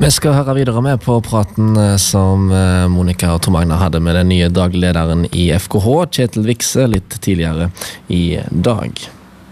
Vi skal høre videre med på praten som Monica og Tom Agner hadde med den nye daglederen i FKH, Kjetil Vikse, litt tidligere i dag.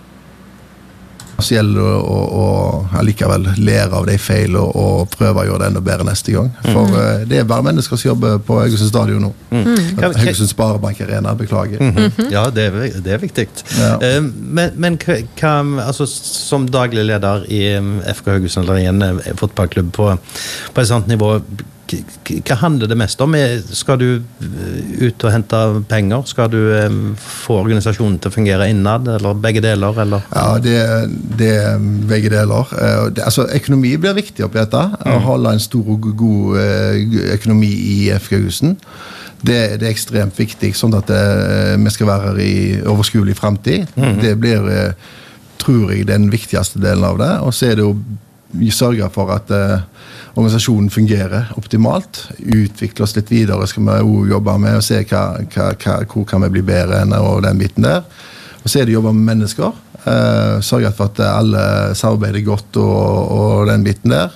Så gjelder det å likevel lære av de feil og prøve å gjøre det enda bedre neste gang. For det bare mennesker som jobber på Haugesund Stadion nå. Haugesund Sparebank Arena, beklager. Ja, det er viktig. Ja. Men hva, altså, som daglig leder i FK Haugesund, eller i en fotballklubb på et sånt nivå, hva handler det mest om? Skal du ut og hente penger? Skal du få organisasjonen til å fungere innad, eller begge deler? Eller? Ja, det er begge deler. Altså, økonomi blir viktig oppi dette. Å holde en stor og god økonomi i FK Haugesund. Det er ekstremt viktig, sånn at vi skal være her i overskuelig fremtid. Det blir, tror jeg, den viktigste delen av det. Og så er det å sørge for at organisasjonen fungerer optimalt, utvikle oss litt videre, skal vi også jobbe med og se hvor kan vi bli bedre enn og den biten der. Og så er det å jobbe med mennesker, sørge for at alle samarbeider godt og den biten der.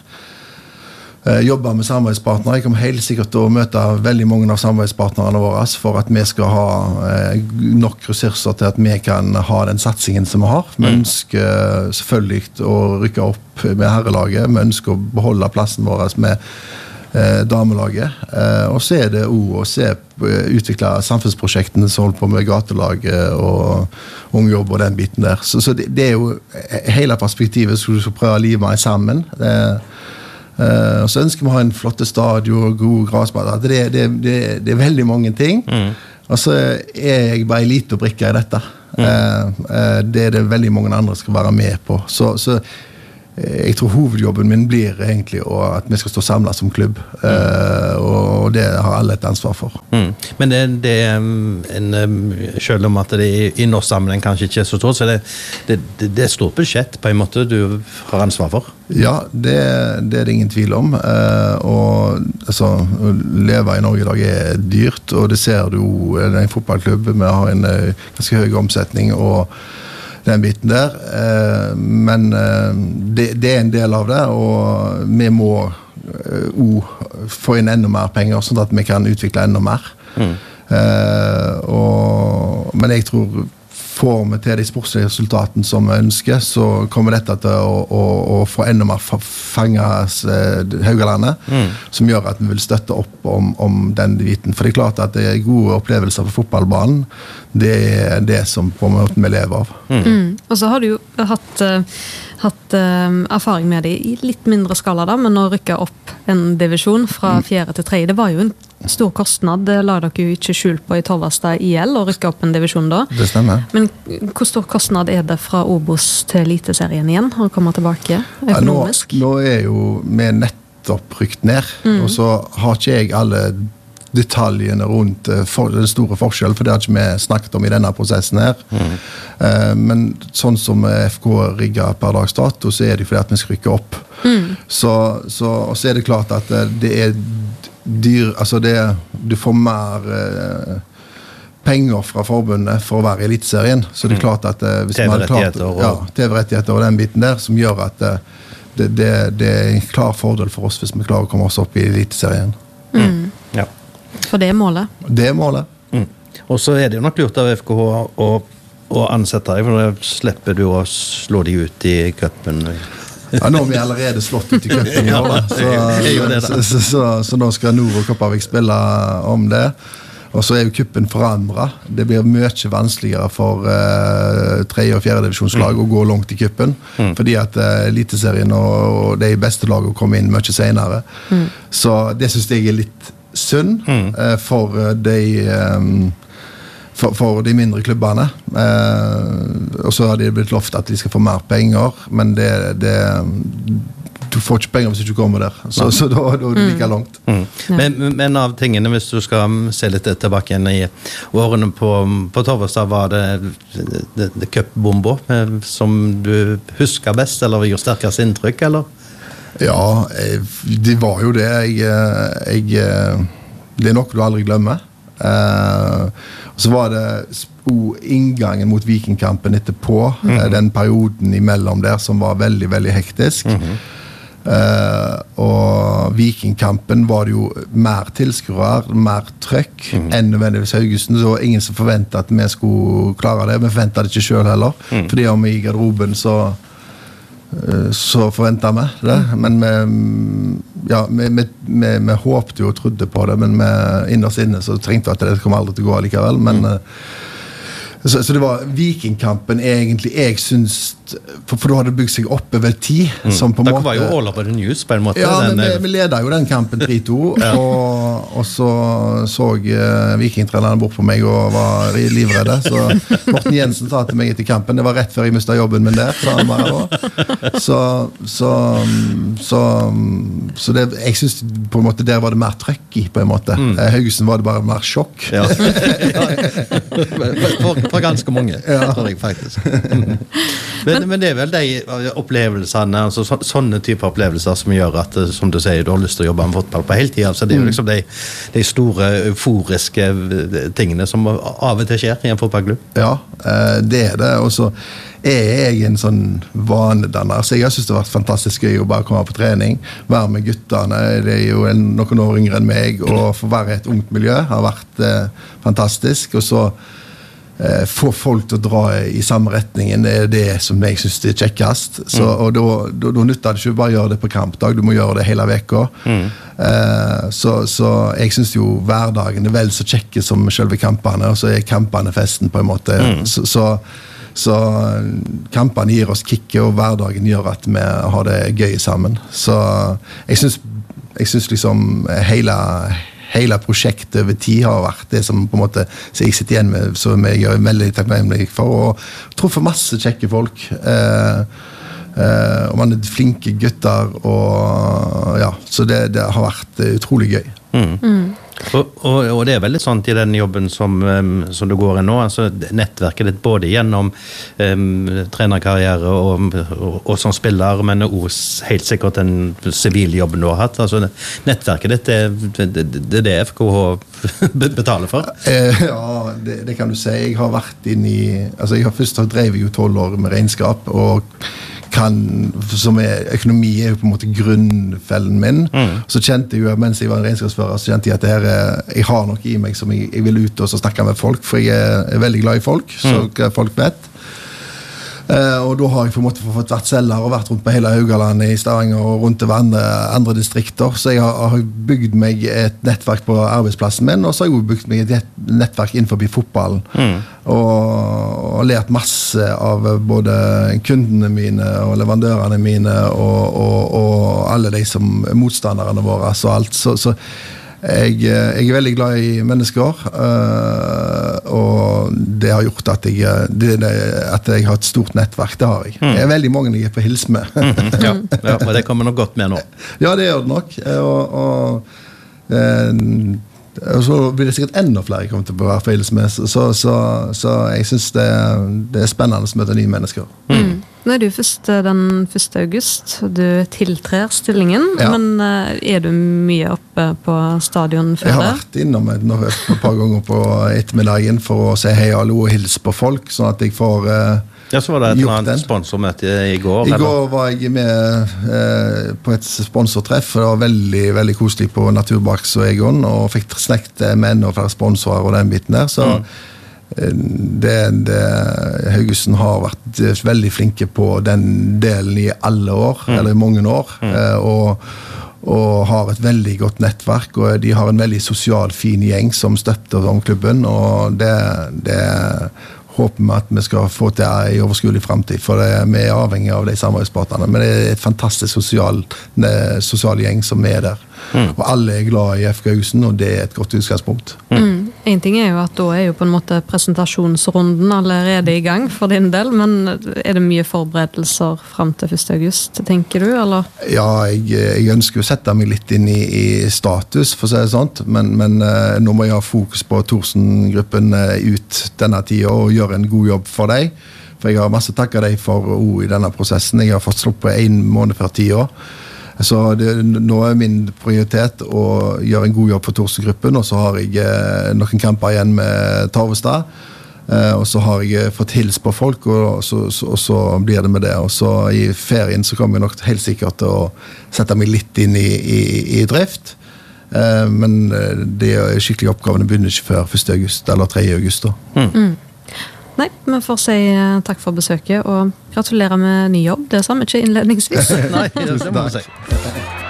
Jobbe med samarbeidspartnere. Jeg kommer helt sikkert til å møte veldig mange av samarbeidspartnerne våre for at vi skal ha nok ressurser til at vi kan ha den satsingen som vi har. Vi ønsker selvfølgelig å rykke opp med herrelaget. Vi ønsker å beholde plassen vår med damelaget. Og så er det å utvikle samfunnsprosjektene som holder på med gatelaget og ungjobb og den biten der. Så det er jo hele perspektivet som du skal prøve å lime sammen. Og så ønsker vi å ha en flotte stadion og god grasbane. Det er veldig mange ting. Og så er jeg bare en liten brikke i dette. Det er det veldig mange andre skal være med på. Så jeg tror hovedjobben min blir egentlig at vi skal stå samlet som klubb. Og det har alle et ansvar for. Men det selv om at det i norsk sammenheng kanskje ikke er så stort, så det er stort budsjett på en måte du har ansvar for. Ja, det er det ingen tvil om. Og altså, å leve i Norge i dag er dyrt, og det ser du jo. Det er en fotballklubb, vi har en ganske høy omsetning og den biten der, men det er en del av det, og vi må få inn enda mer penger, sånn at vi kan utvikle enda mer. Men jeg tror får vi til de sportslige resultatene som vi ønsker, så kommer dette til å få enda mer fanget Haugalandet, som gjør at vi vil støtte opp om den biten. For det er klart at det er gode opplevelser på fotballbanen. Det er det som på en måte vi lever av. Og så har du jo hatt erfaring med det i litt mindre skala da, men å rykke opp en divisjon fra 4. til 3. Det var jo en stor kostnad. Det la dere jo ikke skjul på i Torvastad IL å rykke opp en divisjon da. Det stemmer. Men hvor stor kostnad er det fra Obos til Eliteserien igjen å komme tilbake økonomisk? Nå er jo vi nettopp rykt ned, og så har ikke jeg alle detaljene rundt den store forskjellen, for det har ikke vi snakket om i denne prosessen her. Men sånn som FK rigger per dags dato, så er det fordi at vi skal rykke opp. Så er det klart at det er dyr, altså du får mer penger fra forbundet for å være i Eliteserien, så det er klart at hvis man har klart TV-rettigheter og den biten der, som gjør at det er en klar fordel for oss hvis vi klarer å komme oss opp i Eliteserien. Ja. For det er målet? Det er målet. Og så er det jo nok lurt av FKH å ansette deg, for da slipper du å slå deg ut i cupen. Ja, nå har vi allerede slått ut i cupen i år, så nå skal Nord og Kopervik spille om det. Og så er jo cupen forandret. Det blir mye vanskeligere for 3. og 4. divisjonslag å gå langt i cupen, fordi at Eliteserien og de beste lagene kommer inn mye senere. Så det synes jeg er litt synd for de mindre klubbene. Og så har de blitt lovt at de skal få mer penger, men du får ikke penger hvis du ikke kommer der. Så da er du like langt. Men av tingene, hvis du skal se litt tilbake igjen i årene på Torvastad, var det cupbombo som du husker best, eller gjør sterkest inntrykk, eller? Ja, det var jo det. Det er noe du aldri glemmer. Så var det inngangen mot Vikingkampen etterpå, den perioden imellom der som var veldig, veldig hektisk. Og Vikingkampen var det jo mer tilskuere, mer trøkk enn nødvendigvis Haugesund, så ingen som forventet at vi skulle klare det. Vi forventet det ikke selv heller, fordi om I garderoben så forventet vi det. Men vi håpte jo og trodde på det, men innerst inne så trengte vi at det kom aldri til å gå likevel, men så det var Vikingkampen egentlig, jeg synes, for da hadde det bygd seg opp over tid, som på en måte... Dere var jo all over the news på en måte. Ja, men vi ledet jo den kampen 3-2, og så Vikingtreneren bort på meg og var livredde, så Morten Jensen sa til meg etter kampen, det var rett før jeg mistet jobben min der, sa han bare da. Så det, jeg synes på en måte der var det mer trøkk I, på en måte. Haugesund var det bare mer sjokk. Ja. For ganske mange, tror jeg faktisk. Men det vel de opplevelsene, altså sånne typer opplevelser som gjør at, som du sier, du har lyst til å jobbe med fotball på heltid. Altså det jo liksom de store euforiske tingene som av og til skjer I en fotballklubb. Ja, det det, og så jeg en sånn vanedanner, så jeg synes det har vært fantastisk gøy å bare komme på trening, være med guttene, det jo noen år yngre enn meg, og få være I et ungt miljø har vært fantastisk, og så få folk til å dra I samme retningen, det det som jeg synes det kjekkest, så, og da nytter det ikke bare å gjøre det på kampdag, du må gjøre det hele veka. Så jeg synes jo hverdagen vel så kjekke som selve kampene, og så kampene festen på en måte, så kampene gir oss kikke, og hverdagen gjør at vi har det gøy sammen. Så jeg synes liksom hele prosjektet over tid har vært det som på en måte så jeg sitter igjen med, så jeg er veldig takknemlig for, og tror for masse kjekke folk. Og man flinke gutter, og ja, så det har vært utrolig gøy. Og det veldig sånn I den jobben som du går I nå, altså nettverket ditt både gjennom trenerkarriere og som spiller, men også helt sikkert den sivile jobben du har hatt, altså nettverket ditt det FKH betaler for? Ja, det kan du si. Jeg har vært inn I, altså jeg har først drevet jo 12 år med regnskap, og som økonomi jo på en måte grunnfellen min, så kjente jeg jo, mens jeg var en regnskapsfører, så kjente jeg at jeg har noe I meg som jeg vil ut og snakke med folk, for jeg veldig glad I folk, så folk vet. Og da har jeg på en måte fått vært selger og vært rundt på hele Haugaland I Stavanger og rundt over andre distrikter, så jeg har bygd meg et nettverk på arbeidsplassen min, og så har jeg jo bygd meg et nettverk innenfor fotballen, og lært masse av både kundene mine og leverandørene mine og alle de som motstanderne våre og alt, så jeg veldig glad I mennesker, og det har gjort at jeg har et stort nettverk, det har jeg. Det veldig mange jeg på hils med. Ja, og det kommer nok godt med nå. Ja, det gjør det nok, og så blir det sikkert enda flere jeg kommer til å være på hils med, så jeg synes det spennende å møte nye mennesker. Nå det jo først den 1. august, du tiltrer stillingen, men du mye oppe på stadion før det? Jeg har vært innom et par ganger på ettermiddagen for å si hei, hallo og hils på folk, sånn at jeg får ja, så var det et annet sponsormøte I går? I går var jeg med på et sponsortreff, det var veldig, veldig koselig på Naturbaks og Egon, og fikk snakket med enda flere sponsorer og den biten der, så Haugesund har vært veldig flinke på den delen I alle år, eller I mange år, og har et veldig godt nettverk, og de har en veldig sosial, fin gjeng som støtter om klubben, og det håper vi at vi skal få til I overskuelig fremtid, for vi avhengig av de samarbeidspartnerne, men det et fantastisk sosial gjeng som der. Og alle glad I FK Haugesund, og det et godt utgangspunkt. En ting jo at da jo på en måte presentasjonsrunden allerede I gang for din del, men det mye forberedelser frem til 1. august, tenker du, eller? Ja, jeg ønsker å sette meg litt inn I status, for å si det sånt, men nå må jeg ha fokus på Thorsen-gruppen ut denne tiden, og gjøre en god jobb for deg, for jeg har masse takket deg for I denne prosessen. Jeg har fått slått på 1 måned før 10 år, så nå min prioritet å gjøre en god jobb for Thorsen-gruppen, og så har jeg noen kamper igjen med Tarvestad, Og så har jeg fått hils på folk, og så blir det med det. Og så i ferien så kommer jeg nok helt sikkert til å sette meg litt inn i drift. Men de skikkelige oppgavene begynner ikke før 1. august, eller 3. august da. Nei, vi får si takk for besøket, og gratulerer med ny jobb. Det sa vi ikke innledningsvis. Nei, det må jeg si.